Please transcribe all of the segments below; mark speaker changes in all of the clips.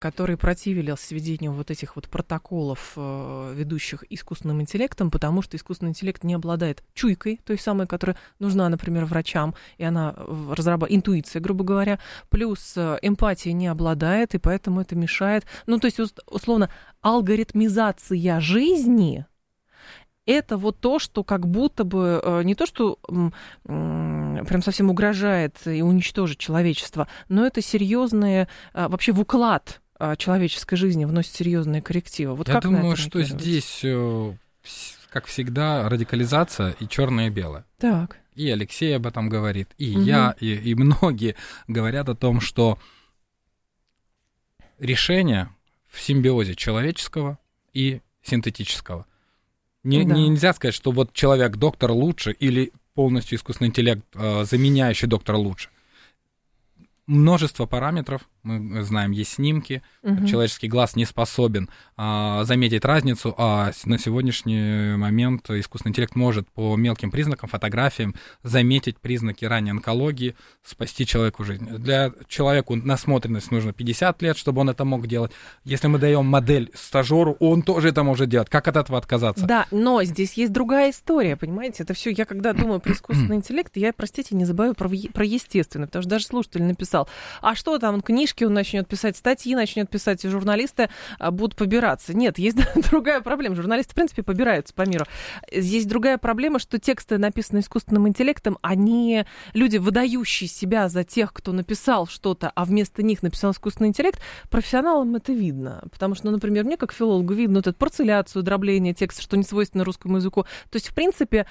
Speaker 1: который противился введению вот этих вот протоколов, ведущих искусственным интеллектом, потому что искусственный интеллект не обладает чуйкой, той самой, которая нужна, например, врачам, и она разрабатывает, интуиция, грубо говоря, плюс эмпатия не обладает, и поэтому это мешает. Ну, то есть, условно, алгоритмизация жизни — это вот то, что как будто бы не то, что прям совсем угрожает и уничтожит человечество, но это серьезные вообще в уклад человеческой жизни вносит серьезные коррективы. Вот
Speaker 2: я
Speaker 1: как
Speaker 2: думаю, что здесь, как всегда, радикализация и черное и белое.
Speaker 1: Так.
Speaker 2: И Алексей об этом говорит, и я, и многие говорят о том, что решение в симбиозе человеческого и синтетического. Нельзя сказать, что вот человек-доктор лучше или полностью искусственный интеллект, заменяющий доктора, лучше. Множество параметров, мы знаем, есть снимки, человеческий глаз не способен заметить разницу, а на сегодняшний момент искусственный интеллект может по мелким признакам, фотографиям заметить признаки ранней онкологии, спасти человеку жизнь. Для человека насмотренность нужно 50 лет, чтобы он это мог делать. Если мы даем модель стажеру, он тоже это может делать. Как от этого отказаться?
Speaker 1: Да, но здесь есть другая история, понимаете? Это все, я когда думаю про искусственный интеллект, я, простите, не забываю про естественный, потому что даже слушатель написал, а что там, книжки он начнет писать, статьи начнет писать, и журналисты будут побираться. Нет, есть другая проблема. Журналисты, в принципе, побираются по миру. Есть другая проблема, что тексты, написанные искусственным интеллектом, они, люди, выдающие себя за тех, кто написал что-то, а вместо них написал искусственный интеллект, профессионалам это видно. Потому что, например, мне, как филологу, видно вот эту парцеляцию, дробление текста, что не свойственно русскому языку. То есть, в принципе,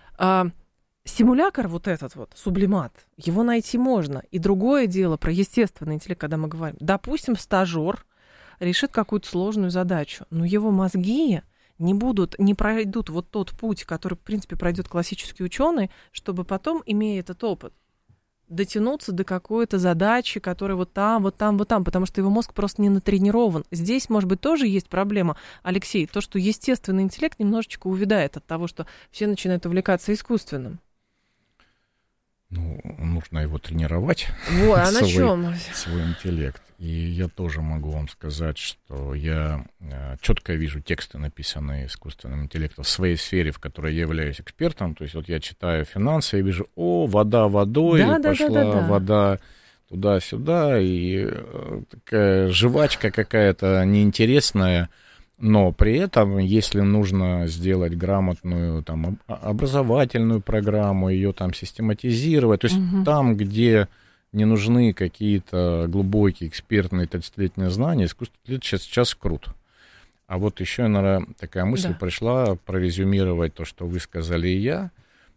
Speaker 1: симулятор вот этот вот, сублимат, его найти можно. И другое дело про естественный интеллект, когда мы говорим. Допустим, стажер решит какую-то сложную задачу, но его мозги не пройдут вот тот путь, который, в принципе, пройдет классический ученый, чтобы потом, имея этот опыт, дотянуться до какой-то задачи, которая вот там, потому что его мозг просто не натренирован. Здесь, может быть, тоже есть проблема, Алексей, то, что естественный интеллект немножечко увядает от того, что все начинают увлекаться искусственным.
Speaker 3: Ну, нужно его тренировать, свой интеллект. И я тоже могу вам сказать, что я четко вижу тексты, написанные искусственным интеллектом в своей сфере, в которой я являюсь экспертом. То есть вот я читаю финансы, я вижу, вода водой, вода туда-сюда, и такая жвачка какая-то неинтересная. Но при этом, если нужно сделать грамотную там, образовательную программу, ее там систематизировать, то есть там, где не нужны какие-то глубокие экспертные 30-летние знания, искусственный интеллект сейчас крут. А вот еще, наверное, такая мысль пришла прорезюмировать то, что вы сказали и я.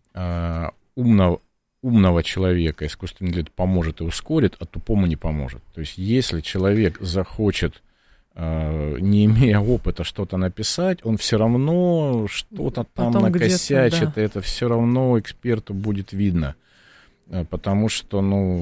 Speaker 3: Умного человека искусственный интеллект поможет и ускорит, а тупому не поможет. То есть если человек захочет, не имея опыта, что-то написать, он все равно что-то там накосячит, и это все равно эксперту будет видно. Потому что,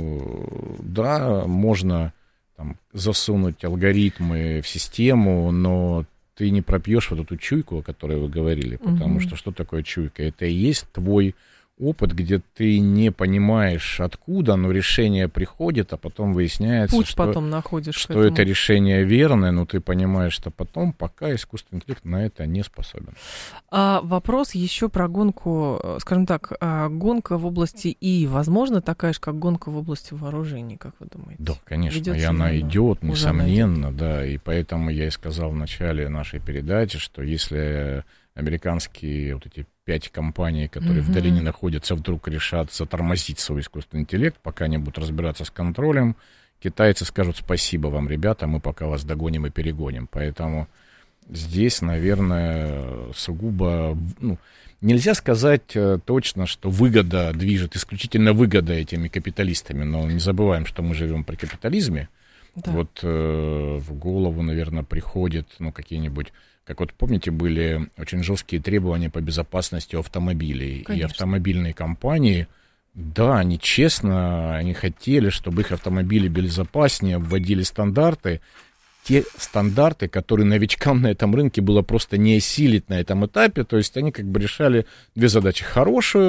Speaker 3: можно там, засунуть алгоритмы в систему, но ты не пропьешь вот эту чуйку, о которой вы говорили. Потому что такое чуйка? Это и есть твой опыт, где ты не понимаешь откуда, но решение приходит, а потом выясняется, что это решение верное, но ты понимаешь, что потом, пока искусственный интеллект на это не способен.
Speaker 1: Вопрос еще про гонку, скажем так, гонка в области ИИ, возможно, такая же, как гонка в области вооружений, как вы думаете?
Speaker 3: Да, конечно, и она идет, несомненно, да, и поэтому я и сказал в начале нашей передачи, что если американские вот эти 5 компаний, которые в долине находятся, вдруг решат затормозить свой искусственный интеллект, пока они будут разбираться с контролем, китайцы скажут: спасибо вам, ребята, мы пока вас догоним и перегоним. Поэтому здесь, наверное, сугубо... нельзя сказать точно, что выгода движет, исключительно выгода этими капиталистами, но не забываем, что мы живем при капитализме. Да. Вот в голову, наверное, приходит, какие-нибудь... Как вот помните, были очень жесткие требования по безопасности автомобилей. Конечно. И автомобильные компании, да, они честно, они хотели, чтобы их автомобили безопаснее, вводили стандарты. Те стандарты, которые новичкам на этом рынке было просто не осилить на этом этапе. То есть они как бы решали две задачи: хорошую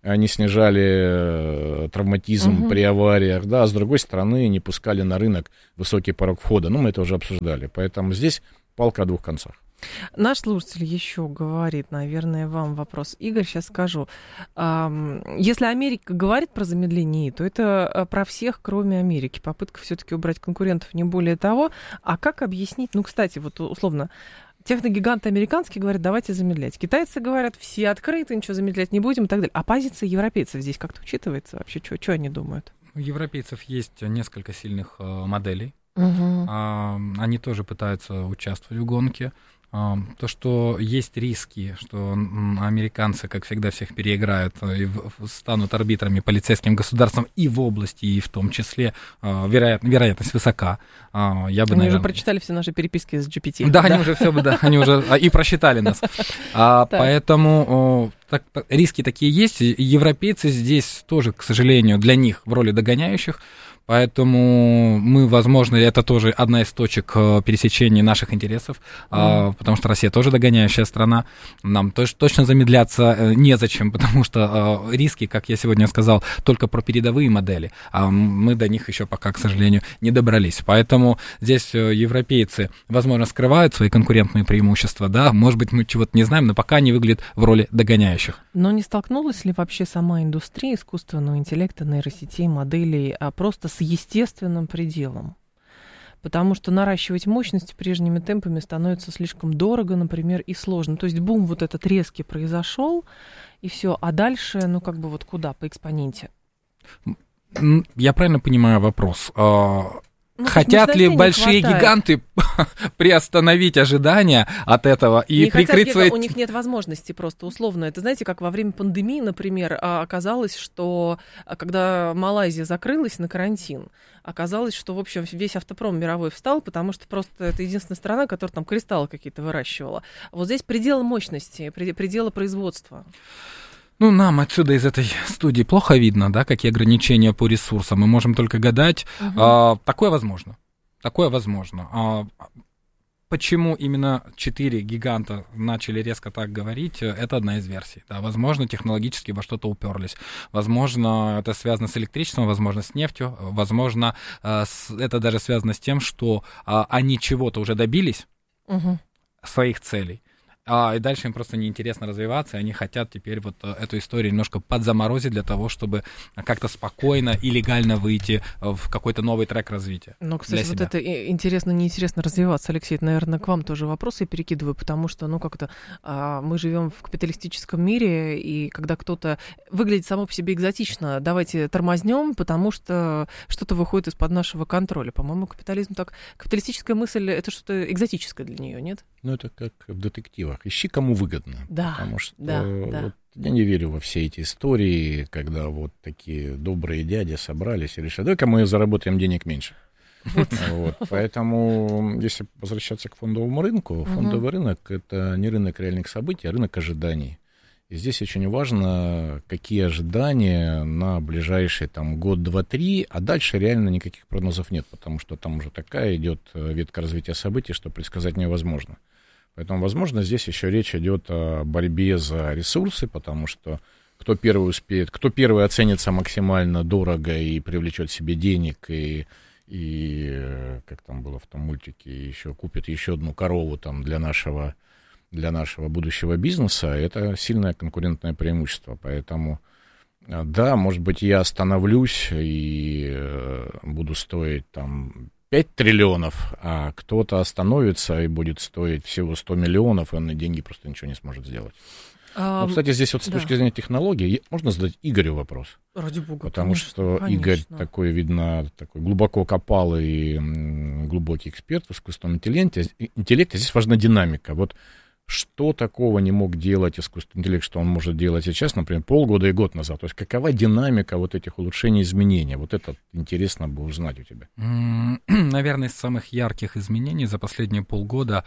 Speaker 3: не снижали травматизм при авариях, да, а с другой стороны не пускали на рынок высокий порог входа. Ну, мы это уже обсуждали. Поэтому здесь палка о двух концах.
Speaker 1: Наш слушатель еще говорит, наверное, вам вопрос. Игорь, сейчас скажу. Если Америка говорит про замедление, то это про всех, кроме Америки. Попытка все-таки убрать конкурентов, не более того. А как объяснить? Ну, кстати, вот условно, техногиганты американские говорят, давайте замедлять. Китайцы говорят, все открыты, ничего замедлять не будем и так далее. А позиция европейцев здесь как-то учитывается вообще? Что они думают?
Speaker 2: У европейцев есть несколько сильных моделей.
Speaker 1: Угу.
Speaker 2: Они тоже пытаются участвовать в гонке. То, что есть риски, что американцы, как всегда, всех переиграют и станут арбитрами полицейским государством и в области, и в том числе, вероятность высока.
Speaker 1: Они уже прочитали все наши переписки с GPT.
Speaker 2: Да, они уже все, да, они уже и просчитали нас. Поэтому риски такие есть. Европейцы здесь тоже, к сожалению, для них в роли догоняющих. Поэтому мы, возможно, это тоже одна из точек пересечения наших интересов, потому что Россия тоже догоняющая страна. Нам точно замедляться незачем, потому что риски, как я сегодня сказал, только про передовые модели, а мы до них еще пока, к сожалению, не добрались. Поэтому здесь европейцы, возможно, скрывают свои конкурентные преимущества, да, может быть, мы чего-то не знаем, но пока они выглядят в роли догоняющих.
Speaker 1: Но не столкнулась ли вообще сама индустрия искусственного интеллекта, нейросетей, моделей, просто с естественным пределом? Потому что наращивать мощности прежними темпами становится слишком дорого, например, и сложно. То есть бум вот этот резкий произошел, и все. А дальше, вот куда по экспоненте?
Speaker 2: Я правильно понимаю вопрос? Хотят ли большие гиганты приостановить ожидания от этого и прикрыть свои...
Speaker 1: У них нет возможности просто условно. Это, знаете, как во время пандемии, например, оказалось, что когда Малайзия закрылась на карантин, оказалось, что, в общем, весь автопром мировой встал, потому что просто это единственная страна, которая там кристаллы какие-то выращивала. Вот здесь пределы мощности, пределы производства.
Speaker 2: Нам отсюда из этой студии плохо видно, да, какие ограничения по ресурсам. Мы можем только гадать. Такое возможно. Почему именно 4 гиганта начали резко так говорить, это одна из версий. Да, возможно, технологически во что-то уперлись. Возможно, это связано с электричеством, возможно, с нефтью. Возможно, это даже связано с тем, что они чего-то уже добились, своих целей. И дальше им просто неинтересно развиваться, и они хотят теперь вот эту историю немножко подзаморозить для того, чтобы как-то спокойно и легально выйти в какой-то новый трек развития.
Speaker 1: Ну, кстати, вот это неинтересно развиваться, Алексей, это, наверное, к вам тоже вопросы я перекидываю, потому что, мы живем в капиталистическом мире, и когда кто-то выглядит само по себе экзотично, давайте тормознем, потому что что-то выходит из-под нашего контроля. По-моему, капиталистическая мысль — это что-то экзотическое для нее, нет?
Speaker 3: Это как в детективах. Ищи, кому выгодно.
Speaker 1: Да,
Speaker 3: потому что я не верю во все эти истории, когда вот такие добрые дяди собрались и решили, давай-ка мы заработаем денег меньше. Поэтому, если возвращаться к фондовому рынку, фондовый рынок — это не рынок реальных событий, а рынок ожиданий. И здесь очень важно, какие ожидания на ближайший год, 2, 3, а дальше реально никаких прогнозов нет, потому что там уже такая идет ветка развития событий, что предсказать невозможно. Поэтому, возможно, здесь еще речь идет о борьбе за ресурсы, потому что кто первый успеет, кто первый оценится максимально дорого и привлечет себе денег, и как там было в том мультике, еще купит еще одну корову для нашего будущего бизнеса, это сильное конкурентное преимущество. Поэтому, да, может быть, я остановлюсь и буду стоить 5 триллионов, а кто-то остановится и будет стоить всего 100 миллионов, и он на деньги просто ничего не сможет сделать. Кстати, здесь вот с точки зрения технологий можно задать Игорю вопрос.
Speaker 1: Ради бога,
Speaker 3: потому что Игорь такой, видно, такой глубоко копал и глубокий эксперт в искусственном интеллекте. Здесь важна динамика. Вот что такого не мог делать искусственный интеллект, что он может делать сейчас, например, полгода и год назад? То есть какова динамика вот этих улучшений, изменений? Вот это интересно бы узнать у тебя.
Speaker 2: Наверное, из самых ярких изменений за последние полгода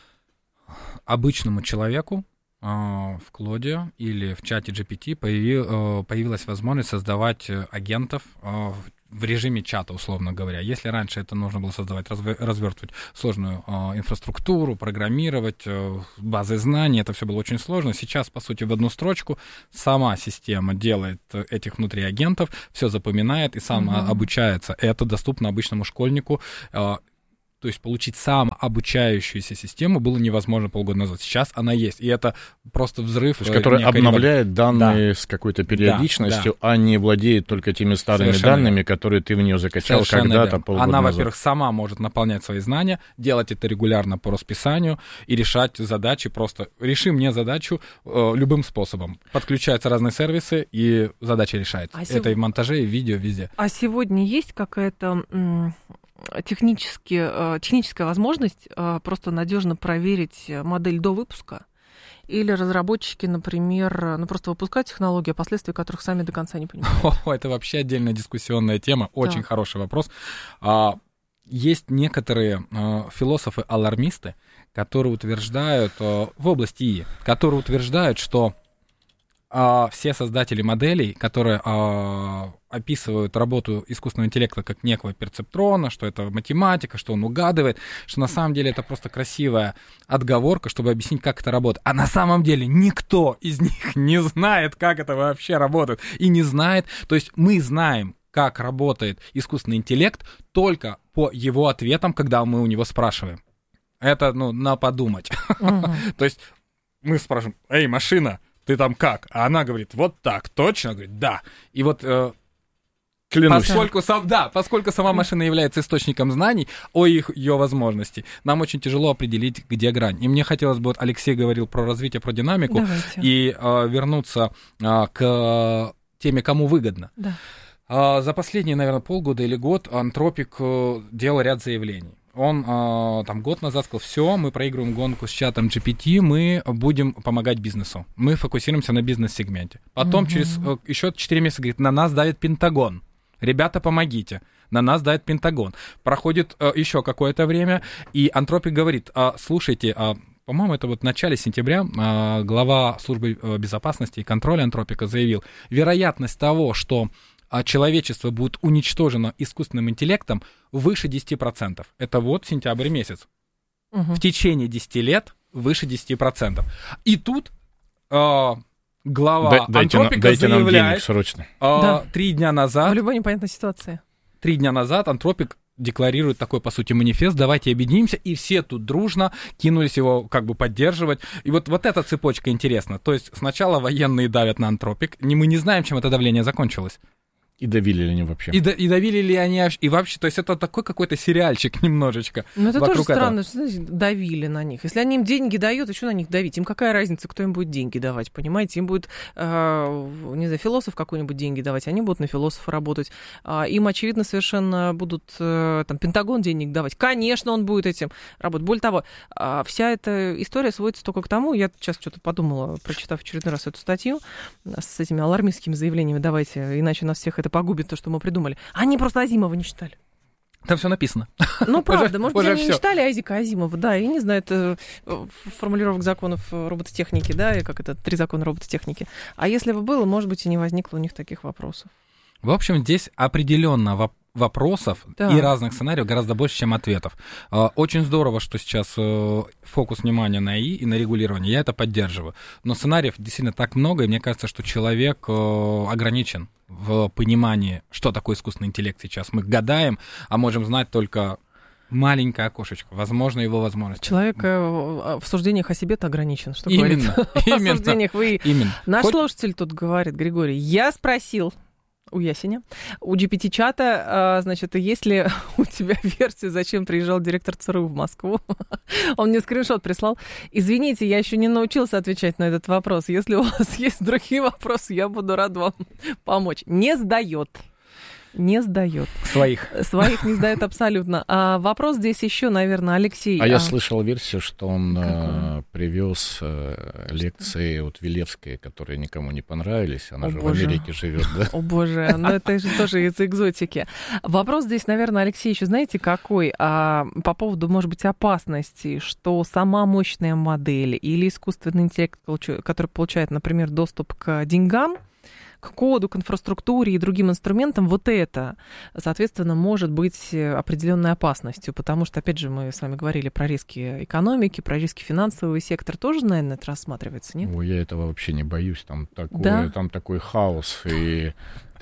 Speaker 2: обычному человеку в Клоде или в чате GPT появилась возможность создавать агентов в режиме чата, условно говоря. Если раньше это нужно было создавать, развертывать сложную инфраструктуру, программировать, базы знаний, это все было очень сложно. Сейчас, по сути, в одну строчку сама система делает этих внутриагентов, все запоминает и сама обучается. Это доступно обычному школьнику. То есть получить самообучающуюся систему было невозможно полгода назад. Сейчас она есть, и это просто взрыв.
Speaker 3: То есть, которая обновляет данные с какой-то периодичностью, а не владеет только теми старыми данными, которые ты в нее закачал когда-то полгода назад.
Speaker 2: Она, во-первых, сама может наполнять свои знания, делать это регулярно по расписанию и решать задачи просто. Реши мне задачу любым способом. Подключаются разные сервисы, и задача решается. Это и в монтаже, и в видео, везде.
Speaker 1: А сегодня есть какая-то техническая возможность просто надежно проверить модель до выпуска? Или разработчики, например, просто выпускают технологии, последствия которых сами до конца не понимают?
Speaker 2: Это вообще отдельная дискуссионная тема. Очень хороший вопрос. Есть некоторые философы-алармисты, которые утверждают в области ИИ, которые утверждают, что все создатели моделей, которые описывают работу искусственного интеллекта как некого перцептрона, что это математика, что он угадывает, что на самом деле это просто красивая отговорка, чтобы объяснить, как это работает. А на самом деле никто из них не знает, как это вообще работает. И не знает. То есть мы знаем, как работает искусственный интеллект только по его ответам, когда мы у него спрашиваем. Это, на подумать. То есть мы спрашиваем: «Эй, машина, ты там как?» А она говорит: «Вот так». Точно? Говорит: «Да». И вот поскольку сама машина является источником знаний о ее возможности, нам очень тяжело определить, где грань. И мне хотелось бы, Алексей говорил про развитие, про динамику, и вернуться к теме, кому выгодно. Да. За последние, наверное, полгода или год Антропик делал ряд заявлений. Он год назад сказал: все, мы проигрываем гонку с чатом GPT, мы будем помогать бизнесу. Мы фокусируемся на бизнес-сегменте. Потом через еще 4 месяца говорит: на нас давит Пентагон. Ребята, помогите. На нас давит Пентагон. Проходит еще какое-то время, и Антропик говорит: слушайте, по-моему, это вот в начале сентября глава службы безопасности и контроля Антропика заявил: вероятность того, что человечество будет уничтожено искусственным интеллектом, выше 10%. Это вот сентябрь месяц. В течение 10 лет выше 10%. И тут глава Антропика заявляет,
Speaker 3: срочно.
Speaker 2: 3 дня назад...
Speaker 1: В любой непонятной ситуации.
Speaker 2: 3 дня назад Антропик декларирует такой, по сути, манифест: давайте объединимся, и все тут дружно кинулись его как бы поддерживать. И вот эта цепочка интересна. То есть сначала военные давят на Антропик, мы не знаем, чем это давление закончилось.
Speaker 3: И давили ли они вообще?
Speaker 2: И давили ли они и вообще, то есть это такой какой-то сериальчик немножечко.
Speaker 1: Ну это тоже странно, что значит давили на них. Если они им деньги дают, то что на них давить? Им какая разница, кто им будет деньги давать, понимаете? Им будет, не знаю, философ какой-нибудь деньги давать, они будут на философа работать. Им, очевидно, совершенно будут Пентагон денег давать. Конечно, он будет этим работать. Более того, вся эта история сводится только к тому, я сейчас что-то подумала, прочитав в очередной раз эту статью с этими алармистскими заявлениями: давайте, иначе нас всех это погубит, то, что мы придумали. Они просто Азимова не читали.
Speaker 2: Там все написано.
Speaker 1: Ну, правда, может быть, они не читали Айзека Азимова, да, и не знают формулировок законов робототехники, да, и как это, 3 закона робототехники. А если бы было, может быть, и не возникло у них таких вопросов.
Speaker 2: В общем, здесь определенно вопросов и разных сценариев гораздо больше, чем ответов. Очень здорово, что сейчас фокус внимания на ИИ и на регулирование. Я это поддерживаю. Но сценариев действительно так много, и мне кажется, что человек ограничен в понимании, что такое искусственный интеллект сейчас. Мы гадаем, а можем знать только маленькое окошечко, возможно, его возможности.
Speaker 1: Человек в суждениях о себе-то ограничен. Что
Speaker 2: именно.
Speaker 1: В суждениях вы... Наш слушатель тут говорит, Григорий: я спросил у Ясеня, у GPT-чата, значит, есть ли у тебя версия, зачем приезжал директор ЦРУ в Москву? Он мне скриншот прислал. Извините, я еще не научился отвечать на этот вопрос. Если у вас есть другие вопросы, я буду рад вам помочь. Не сдает.
Speaker 2: Своих
Speaker 1: не сдает абсолютно. А вопрос здесь еще, наверное, Алексей.
Speaker 3: Я слышал версию, что он привез лекции от Вилевской, которые никому не понравились. Она же в Америке живет, да?
Speaker 1: О боже, это же тоже из экзотики. Вопрос здесь, наверное, Алексей, еще знаете какой? По поводу, может быть, опасности, что сама мощная модель или искусственный интеллект, который получает, например, доступ к деньгам, к коду, к инфраструктуре и другим инструментам, вот это, соответственно, может быть определенной опасностью, потому что, опять же, мы с вами говорили про риски экономики, про риски финансового сектора, тоже, наверное, это рассматривается, нет?
Speaker 3: Ой, я этого вообще не боюсь, там такой хаос и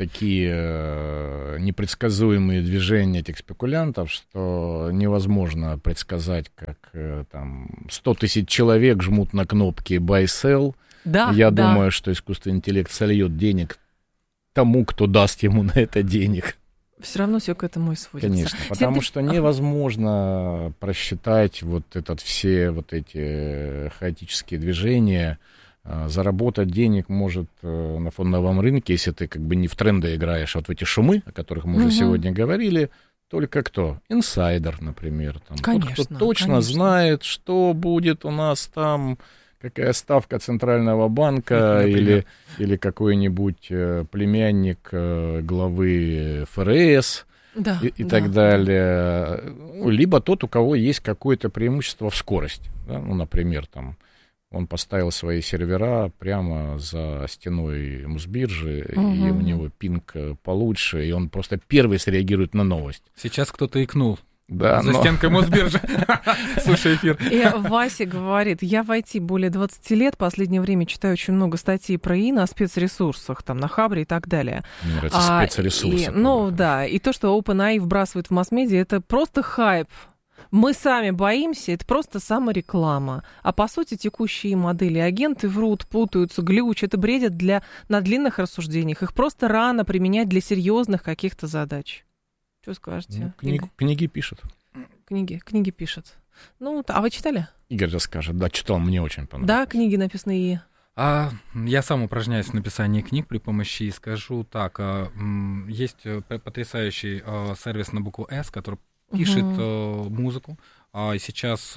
Speaker 3: такие непредсказуемые движения этих спекулянтов, что невозможно предсказать, как там 100 тысяч человек жмут на кнопки buy, sell. Я думаю, что искусственный интеллект сольет денег тому, кто даст ему на это денег.
Speaker 1: Все равно все к этому и сводится.
Speaker 3: Конечно, потому что невозможно просчитать все вот эти хаотические движения. Заработать денег может на фондовом рынке, если ты как бы не в тренды играешь, а вот в эти шумы, о которых мы уже сегодня говорили, только кто? Инсайдер, например. Там,
Speaker 1: конечно,
Speaker 3: тот, кто точно знает, что будет у нас там, какая ставка Центрального банка или какой-нибудь племянник главы ФРС и так далее. Либо тот, у кого есть какое-то преимущество в скорости. Да? Ну, например, там, он поставил свои сервера прямо за стеной Мосбиржи, и у него пинг получше, и он просто первый среагирует на новость.
Speaker 2: Сейчас кто-то икнул.
Speaker 3: Да,
Speaker 2: за стенкой Мосбиржи. Слушай эфир.
Speaker 1: И Вася говорит, я в IT более 20 лет, в последнее время читаю очень много статей про ИИ на спецресурсах, там, на Хабре и так далее.
Speaker 3: Мне нравится спецресурсы.
Speaker 1: И то, что OpenAI вбрасывает в масс-медиа, это просто хайп. Мы сами боимся, это просто самореклама. А по сути текущие модели агенты врут, путаются, глючат и бредят на длинных рассуждениях. Их просто рано применять для серьезных каких-то задач. Что скажете?
Speaker 3: Книги пишут.
Speaker 1: Книги пишут. Ну, а вы читали?
Speaker 3: Игорь расскажет. Да, читал, мне очень понравилось.
Speaker 1: Да, книги написаны ИИ.
Speaker 2: Я сам упражняюсь в написании книг при помощи, скажу так, есть потрясающий сервис на букву «С», который пишет музыку, и сейчас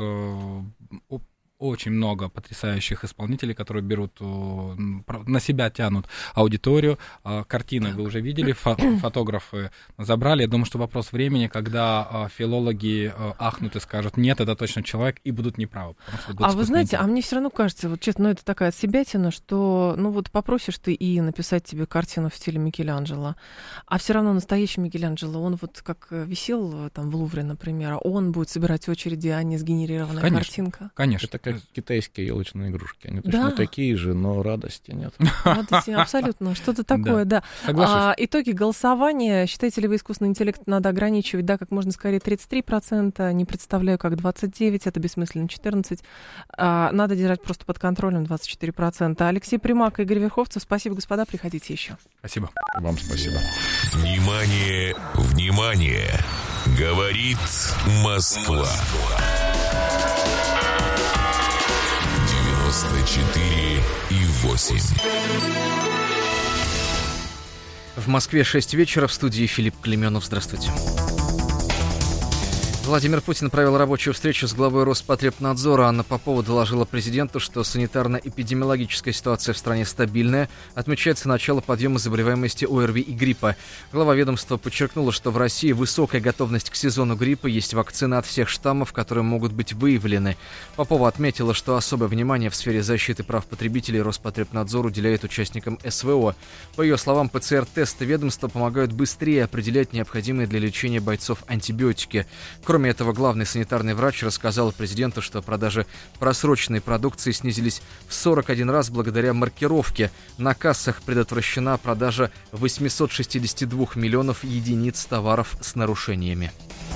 Speaker 2: очень много потрясающих исполнителей, которые берут на себя, тянут аудиторию. Картины вы уже видели, фотографы забрали. Я думаю, что вопрос времени, когда филологи ахнут и скажут, нет, это точно человек, и будут неправы.
Speaker 1: Вы знаете, мне все равно кажется, вот честно, это такая отсебятина, что, попросишь ты и написать тебе картину в стиле Микеланджело, а все равно настоящий Микеланджело, он вот как висел там в Лувре, например, он будет собирать очереди, а не сгенерированная картинка.
Speaker 2: Конечно.
Speaker 3: Это как китайские елочные игрушки. Они точно такие же, но радости нет.
Speaker 1: Радости, абсолютно. Что-то такое, да. Итоги голосования. Считаете ли вы искусственный интеллект надо ограничивать, как можно скорее 33%, не представляю, как 29%, это бессмысленно 14%. Надо держать просто под контролем 24%. Алексей Примак и Игорь Верховцев, спасибо, господа, приходите еще.
Speaker 2: Спасибо.
Speaker 3: Вам спасибо.
Speaker 4: Внимание, внимание! Говорит Москва. 94,8.
Speaker 5: В Москве 6 вечера, в студии Филипп Клеменов. Здравствуйте. Владимир Путин провел рабочую встречу с главой Роспотребнадзора. Анна Попова доложила президенту, что санитарно-эпидемиологическая ситуация в стране стабильная. Отмечается начало подъема заболеваемости ОРВИ и гриппа. Глава ведомства подчеркнула, что в России высокая готовность к сезону гриппа, есть вакцины от всех штаммов, которые могут быть выявлены. Попова отметила, что особое внимание в сфере защиты прав потребителей Роспотребнадзор уделяет участникам СВО. По ее словам, ПЦР-тесты ведомства помогают быстрее определять необходимые для лечения бойцов антибиотики. Кроме этого, главный санитарный врач рассказал президенту, что продажи просроченной продукции снизились в 41 раз благодаря маркировке. На кассах предотвращена продажа 862 миллионов единиц товаров с нарушениями.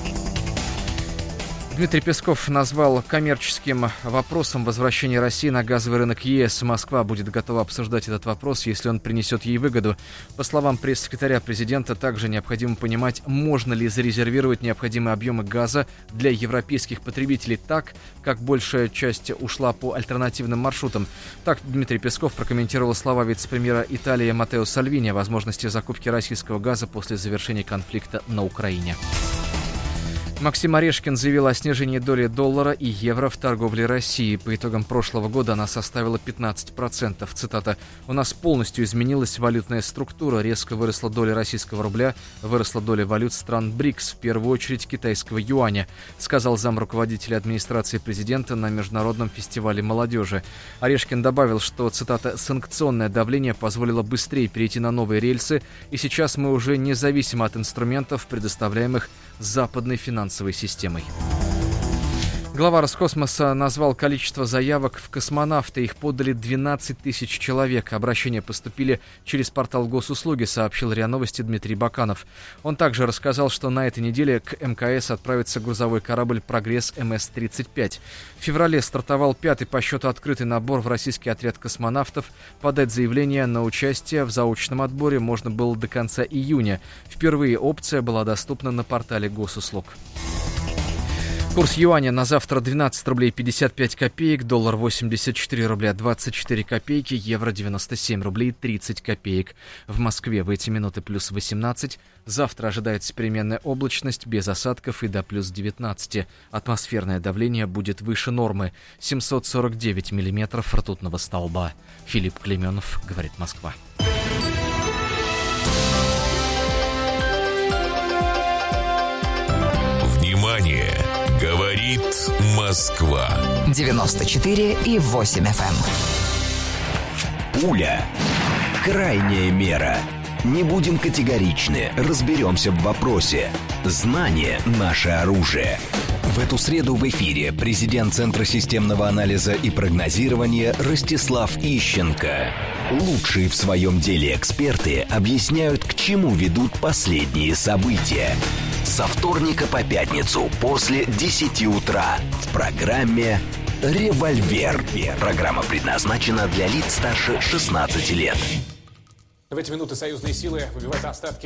Speaker 5: Дмитрий Песков назвал коммерческим вопросом возвращение России на газовый рынок ЕС. Москва будет готова обсуждать этот вопрос, если он принесет ей выгоду. По словам пресс-секретаря президента, также необходимо понимать, можно ли зарезервировать необходимые объемы газа для европейских потребителей так, как большая часть ушла по альтернативным маршрутам. Так Дмитрий Песков прокомментировал слова вице-премьера Италии Маттео Сальвини о возможности закупки российского газа после завершения конфликта на Украине. Максим Орешкин заявил о снижении доли доллара и евро в торговле России. По итогам прошлого года она составила 15%. Цитата: «У нас полностью изменилась валютная структура. Резко выросла доля российского рубля, выросла доля валют стран БРИКС, в первую очередь китайского юаня», сказал замруководителя администрации президента на Международном фестивале молодежи. Орешкин добавил, что, цитата, «санкционное давление позволило быстрее перейти на новые рельсы, и сейчас мы уже не зависим от инструментов, предоставляемых западной финансовой системой». Глава Роскосмоса назвал количество заявок в космонавты. Их подали 12 тысяч человек. Обращения поступили через портал Госуслуги, сообщил РИА Новости Дмитрий Баканов. Он также рассказал, что на этой неделе к МКС отправится грузовой корабль «Прогресс МС-35». В феврале стартовал 5-й по счету открытый набор в российский отряд космонавтов. Подать заявление на участие в заочном отборе можно было до конца июня. Впервые опция была доступна на портале Госуслуг. Курс юаня на завтра 12 рублей 55 копеек, доллар 84 рубля 24 копейки, евро 97 рублей 30 копеек. В Москве в эти минуты плюс 18. Завтра ожидается переменная облачность без осадков и до плюс 19. Атмосферное давление будет выше нормы. 749 миллиметров ртутного столба. Филипп Клеменов, говорит Москва.
Speaker 4: Внимание! Говорит Москва.
Speaker 6: 94,8 FM.
Speaker 7: Пуля. Крайняя мера. Не будем категоричны, разберемся в вопросе. Знание – наше оружие. В эту среду в эфире президент Центра системного анализа и прогнозирования Ростислав Ищенко. Лучшие в своем деле эксперты объясняют, к чему ведут последние события. Со вторника по пятницу после 10 утра в программе «Револьвер». Программа предназначена для лиц старше 16 лет.
Speaker 8: В эти минуты союзные силы выбивают остатки